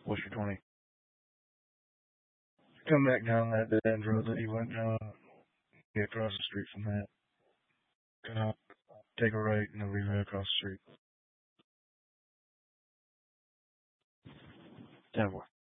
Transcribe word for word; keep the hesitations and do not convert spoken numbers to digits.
What's your twenty? Come back down that dead end road that you went down. Get across the street from that. Come out, take a right, and then leave right across the street. ten four.